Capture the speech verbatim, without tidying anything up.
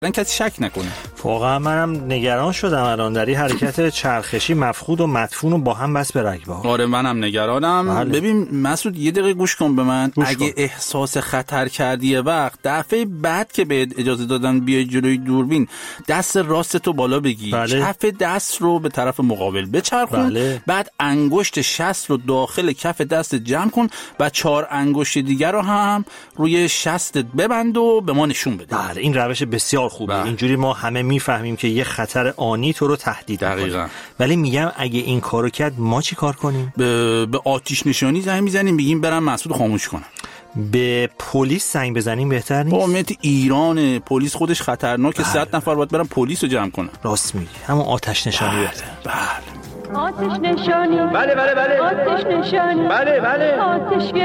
کسی شک نکنه. واقعا منم نگران شدم الان در این حرکت چرخشی مفقود و مدفون و با هم بس به رگبه ها. آره منم نگرانم. بله. ببین مسعود یه دقیقه گوش کن به من. اگه کن. احساس خطر کردی یه وقت، دفعه بعد که بهت اجازه دادن بیای جلوی دوربین، دست راستتو بالا بگی، بله. کف دست رو به طرف مقابل بچرخون، بله. بعد انگشت شست رو داخل کف دست جمع کن و چهار انگشت دیگر رو هم روی شستت ببند و به ما نشون بده. بله این روش بسیار خوبه. بله. اینجوری ما همه میفهمیم که یه خطر آنی تو رو تهدید می‌کنه. ولی میگم اگه این کارو کرد ما چی کار کنیم؟ به, به آتش نشانی زنگ میزنیم، میگیم برام مسعود خاموش کنم. به پلیس زنگ بزنیم بهتر نیست؟ قومیت ایران پلیس خودش خطرناکه. صد نفر باید برن پلیس رو جمع کنن. راست میگی. همون آتش نشانی بله. بهتر. بله آتش نشانی. بله بله بله. آتش نشانی. بله بله. آتش